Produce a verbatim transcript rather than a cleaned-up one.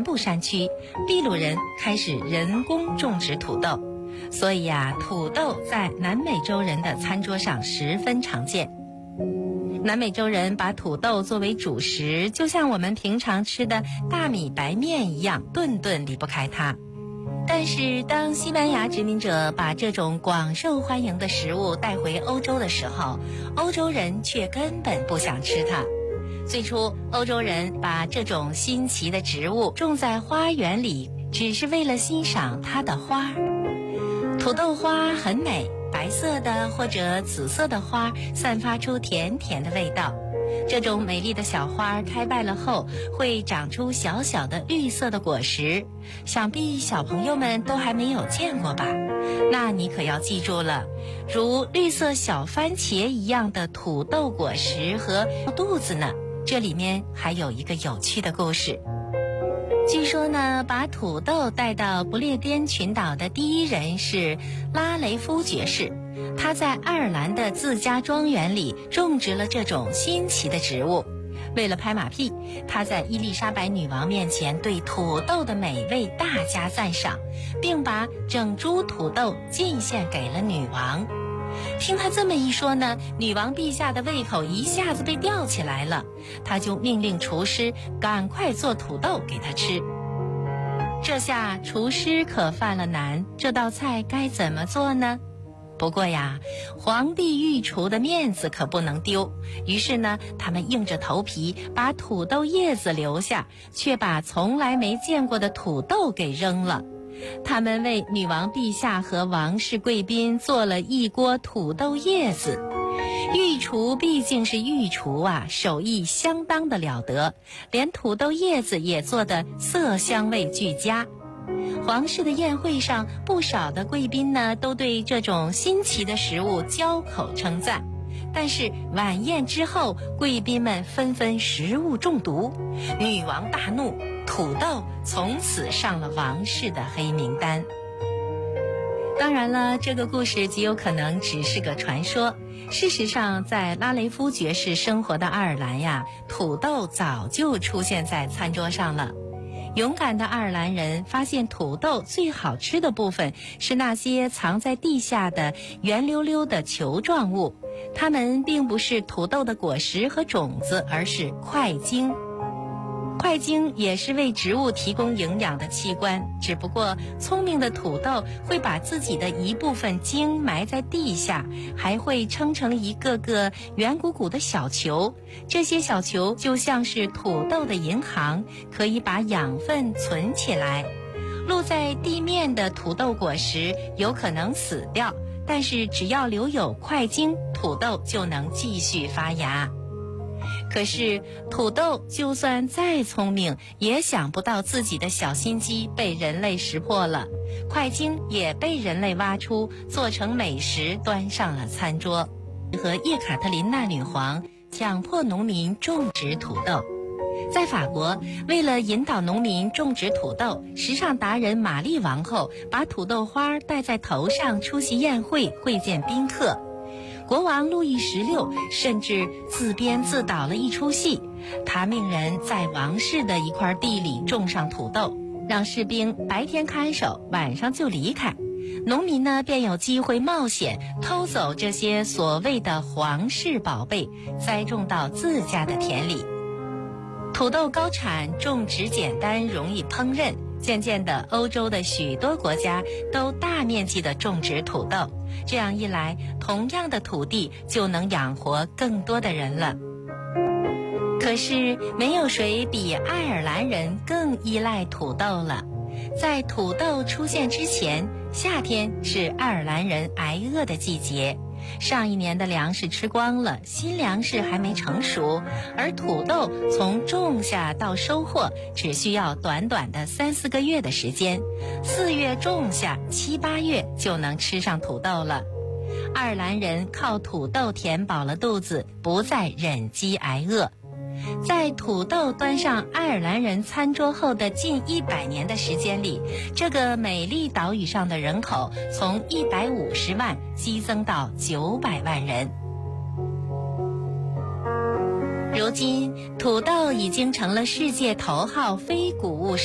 部山区，秘鲁人开始人工种植土豆，所以呀、啊，土豆在南美洲人的餐桌上十分常见。南美洲人把土豆作为主食，就像我们平常吃的大米白面一样，顿顿离不开它。但是当西班牙殖民者把这种广受欢迎的食物带回欧洲的时候，欧洲人却根本不想吃它。最初，欧洲人把这种新奇的植物种在花园里，只是为了欣赏它的花。土豆花很美，白色的或者紫色的花散发出甜甜的味道。这种美丽的小花开败了后，会长出小小的绿色的果实，想必小朋友们都还没有见过吧？那你可要记住了，如绿色小番茄一样的土豆果实和肚子呢，这里面还有一个有趣的故事。据说呢，把土豆带到不列颠群岛的第一人是拉雷夫爵士，他在爱尔兰的自家庄园里种植了这种新奇的植物。为了拍马屁，他在伊丽莎白女王面前对土豆的美味大加赞赏，并把整株土豆进献给了女王。听他这么一说呢，女王陛下的胃口一下子被吊起来了，他就命令厨师赶快做土豆给他吃。这下厨师可犯了难，这道菜该怎么做呢？不过呀，皇帝御厨的面子可不能丢，于是呢，他们硬着头皮把土豆叶子留下，却把从来没见过的土豆给扔了。他们为女王陛下和王室贵宾做了一锅土豆叶子。御厨毕竟是御厨啊，手艺相当的了得，连土豆叶子也做得色香味俱佳。皇室的宴会上，不少的贵宾呢都对这种新奇的食物交口称赞。但是晚宴之后，贵宾们纷纷食物中毒，女王大怒，土豆从此上了王室的黑名单。当然了，这个故事极有可能只是个传说。事实上，在拉雷夫爵士生活的爱尔兰呀，土豆早就出现在餐桌上了。勇敢的爱尔兰人发现土豆最好吃的部分是那些藏在地下的圆溜溜的球状物，它们并不是土豆的果实和种子，而是块茎。块茎也是为植物提供营养的器官，只不过聪明的土豆会把自己的一部分茎埋在地下，还会撑成一个个圆鼓鼓的小球。这些小球就像是土豆的银行，可以把养分存起来。露在地面的土豆果实有可能死掉，但是只要留有块茎，土豆就能继续发芽。可是土豆就算再聪明，也想不到自己的小心机被人类识破了，块茎也被人类挖出，做成美食端上了餐桌。和叶卡特琳娜女皇强迫农民种植土豆。在法国，为了引导农民种植土豆，时尚达人玛丽王后把土豆花戴在头上出席宴会，会见宾客。国王路易十六甚至自编自导了一出戏，他命人在王室的一块地里种上土豆，让士兵白天看守，晚上就离开。农民呢便有机会冒险偷走这些所谓的皇室宝贝，栽种到自家的田里。土豆高产，种植简单，容易烹饪。渐渐的，欧洲的许多国家都大面积的种植土豆，这样一来，同样的土地就能养活更多的人了。可是，没有谁比爱尔兰人更依赖土豆了。在土豆出现之前，夏天是爱尔兰人挨饿的季节。上一年的粮食吃光了，新粮食还没成熟，而土豆从种下到收获只需要短短的三四个月的时间，四月种下，七八月就能吃上土豆了。爱尔兰人靠土豆填饱了肚子，不再忍饥挨饿。在土豆端上爱尔兰人餐桌后的近一百年的时间里，这个美丽岛屿上的人口从一百五十万激增到九百万人。如今，土豆已经成了世界头号非谷物